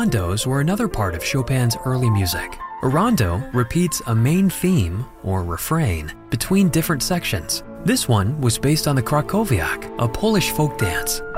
rondos were another part of Chopin's early music. A rondo repeats a main theme, or refrain, between different sections. This one was based on the Krakowiak, a Polish folk dance.